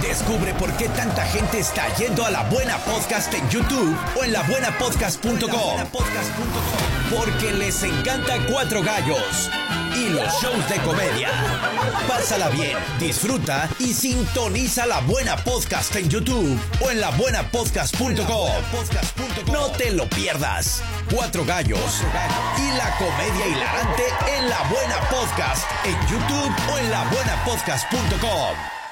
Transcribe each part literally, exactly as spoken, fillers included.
Descubre por qué tanta gente está yendo a La Buena Podcast en YouTube o en la buena podcast punto com. Porque les encanta Cuatro Gallos y los shows de comedia. Pásala bien, disfruta y sintoniza La Buena Podcast en YouTube o en la buena podcast punto com. No te lo pierdas. Cuatro Gallos y la comedia hilarante en La Buena Podcast en YouTube o en la buena podcast punto com.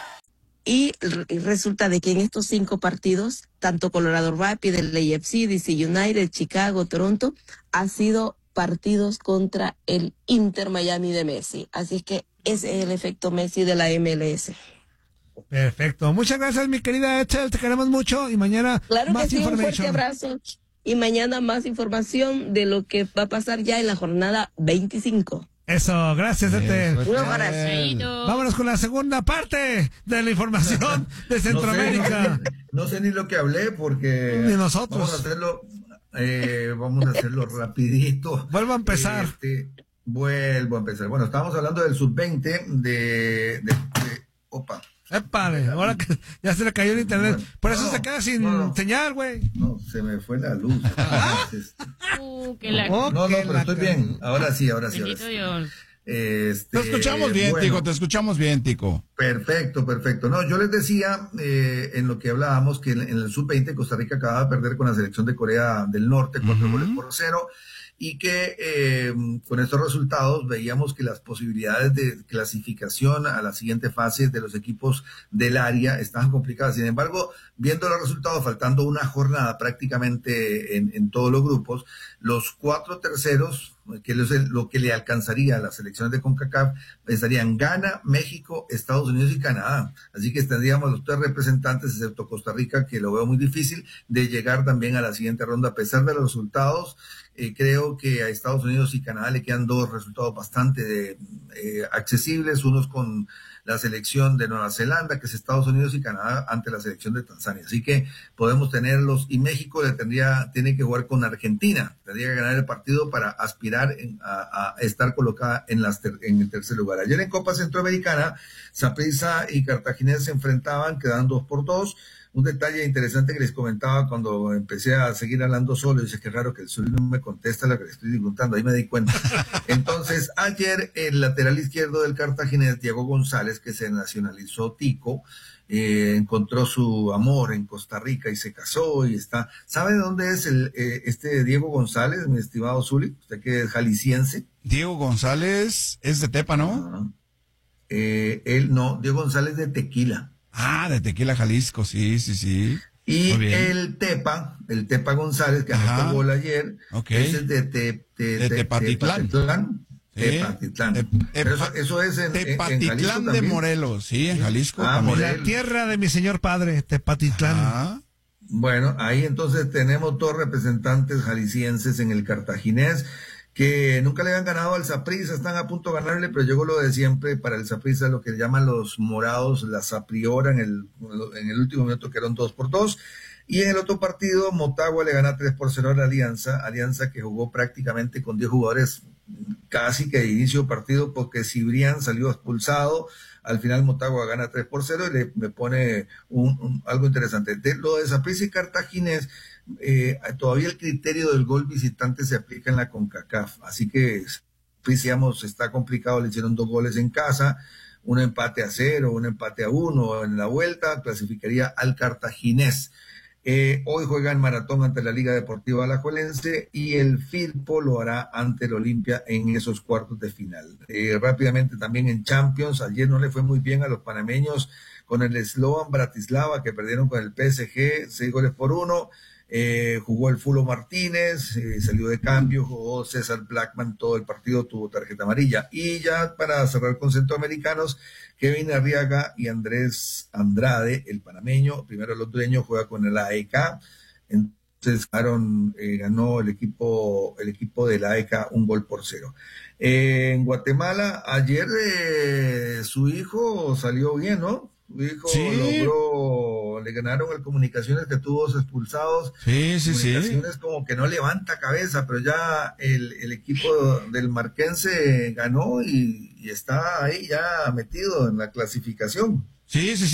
Y resulta de que en estos cinco partidos, tanto Colorado Rapids, el A F C, D C United, Chicago, Toronto, ha sido partidos contra el Inter Miami de Messi. Así es que ese es el efecto Messi de la M L S. Perfecto. Muchas gracias, mi querida Echel. Te queremos mucho y mañana claro más que sí, información. Un fuerte abrazo. Y mañana más información de lo que va a pasar ya en la jornada veinticinco. Eso, gracias, Ete. Un abrazo. Vámonos con la segunda parte de la información de Centroamérica. No sé, no, sé, no sé ni lo que hablé porque ni nosotros. Vamos a hacerlo, eh, vamos a hacerlo rapidito. Vuelvo a empezar. Este, vuelvo a empezar. Bueno, estábamos hablando del sub veinte de, de, de opa. Épale, ahora que ya se le cayó el internet. Bueno, por eso no, se queda sin no, no. señal, güey. No, se me fue la luz. Entonces, uh, que la... No, no, pero estoy bien. Ahora sí, ahora sí. Ahora sí. Este, te escuchamos bien, bueno, Tico, te escuchamos bien, Tico. Perfecto, perfecto. No, yo les decía eh, en lo que hablábamos que en, en el sub veinte Costa Rica acababa de perder con la selección de Corea del Norte, cuatro uh-huh. goles por cero. Y que eh, con estos resultados veíamos que las posibilidades de clasificación a la siguiente fase de los equipos del área estaban complicadas. Sin embargo, viendo los resultados, faltando una jornada prácticamente en, en todos los grupos, los cuatro terceros, que es lo que le alcanzaría a las selecciones de CONCACAF, estarían Ghana, México, Estados Unidos y Canadá. Así que tendríamos los tres representantes, excepto Costa Rica, que lo veo muy difícil, de llegar también a la siguiente ronda. A pesar de los resultados, eh, creo que a Estados Unidos y Canadá le quedan dos resultados bastante eh, accesibles, unos con la selección de Nueva Zelanda, que es Estados Unidos y Canadá, ante la selección de Tanzania. Así que podemos tenerlos, y México le tendría, tiene que jugar con Argentina, tendría que ganar el partido para aspirar en, a, a estar colocada en, las ter, en el tercer lugar. Ayer en Copa Centroamericana, Saprissa y Cartaginés se enfrentaban, quedan dos por dos. Un detalle interesante que les comentaba cuando empecé a seguir hablando solo, dice que raro que el Zuli no me contesta lo que le estoy preguntando, ahí me di cuenta. Entonces, ayer el lateral izquierdo del Cartaginés, Diego González, que se nacionalizó tico, eh, encontró su amor en Costa Rica y se casó y está. ¿Sabe de dónde es el eh, este Diego González, mi estimado Zuli? Usted que es jalisciense. Diego González es de Tepa, ¿no? Uh-huh. eh, él no, Diego González de Tequila. Ah, de Tequila, Jalisco, sí, sí, sí. Y el Tepa, el Tepa González, que anotó gol ayer, okay. ese es de, te, te, de te, Tepatitlán. Tepatitlán. Sí. Tepatitlán. Te, Pero eso, eso es en, Tepatitlán en Jalisco de Morelos, sí, en Jalisco. Ah, la tierra de mi señor padre, Tepatitlán. Ah. Bueno, ahí entonces tenemos dos representantes jaliscienses en el Cartaginés, que nunca le habían ganado al Saprissa, están a punto de ganarle, pero llegó lo de siempre para el Saprissa, lo que llaman los morados, la Sapriora en el, en el último minuto, que eran dos por dos. Y en el otro partido, Motagua le gana tres por cero a la Alianza, Alianza que jugó prácticamente con diez jugadores casi que de inicio de partido, porque Cibrián salió expulsado. Al final Motagua gana tres por cero y le me pone un, un, algo interesante. De, lo de Saprissa y Cartaginés, eh, todavía el criterio del gol visitante se aplica en la CONCACAF. Así que, digamos, está complicado. Le hicieron dos goles en casa, un empate a cero, un empate a uno en la vuelta, clasificaría al Cartaginés. Eh, hoy juega en Maratón ante la Liga Deportiva Alajuelense y el Firpo lo hará ante el Olimpia en esos cuartos de final. Eh, rápidamente también en Champions, ayer no le fue muy bien a los panameños con el Slovan Bratislava, que perdieron con el P S G, seis goles por uno. Eh, jugó el Fulo Martínez, eh, salió de cambio, jugó César Blackman todo el partido, tuvo tarjeta amarilla. Y ya para cerrar con centroamericanos, Kevin Arriaga y Andrés Andrade, el panameño, primero el hondureño, juega con el A E K. Entonces ganaron, eh, ganó el equipo el equipo del A E K un gol por cero. Eh, en Guatemala, ayer eh, su hijo salió bien, ¿no? Su hijo sí. logró, le ganaron el Comunicaciones, que tuvo dos expulsados. Sí, sí, sí. Comunicaciones como que no levanta cabeza, pero ya el, el equipo del Marquense ganó y, y está ahí ya metido en la clasificación. Sí, sí, sí.